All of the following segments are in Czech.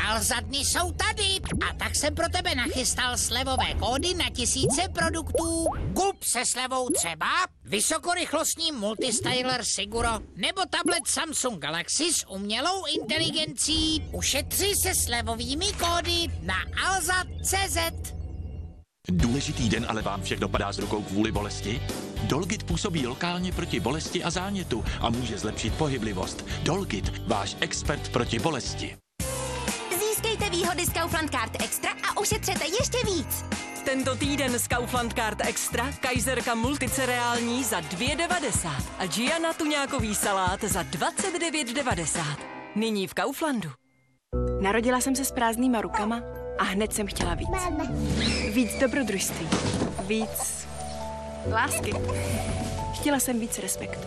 Alza dny jsou tady a tak jsem pro tebe nachystal slevové kódy na tisíce produktů. Kup se slevou třeba vysokorychlostní multistyler Siguro nebo tablet Samsung Galaxy s umělou inteligencí. Ušetři se slevovými kódy na alza.cz. Důležitý den ale vám všech dopadá z rukou kvůli bolesti? Dolgit působí lokálně proti bolesti a zánětu a může zlepšit pohyblivost. Dolgit, váš expert proti bolesti. Získejte výhody z Kaufland Card Extra a ušetřete ještě víc. Tento týden z Kaufland Card Extra kajzerka multicereální za 2,90 a Giana tuňákový salát za 29,90. Nyní v Kauflandu. Narodila jsem se s prázdnýma rukama a hned jsem chtěla víc. Víc dobrodružství. Víc lásky. Chtěla jsem víc respektu.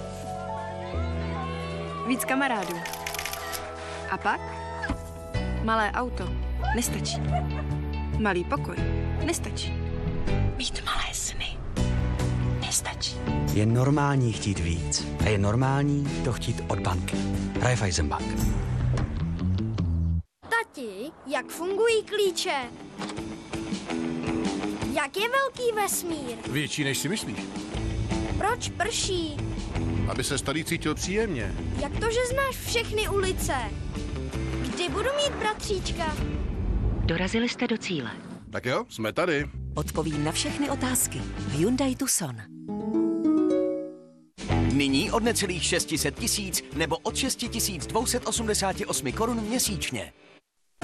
Víc kamarádů. A pak? Malé auto nestačí. Malý pokoj nestačí. Mít malé sny nestačí. Je normální chtít víc. A je normální to chtít od banky. Raiffeisenbank. Tati, jak fungují klíče? Jak je velký vesmír? Větší, než si myslíš. Proč prší? Aby se tady cítil příjemně. Jak to, že znáš všechny ulice? Kdy budu mít bratříčka? Dorazili jste do cíle. Tak jo, jsme tady. Odpovím na všechny otázky v Hyundai Tucson. Nyní od necelých 600 000 nebo od 6 288 korun měsíčně.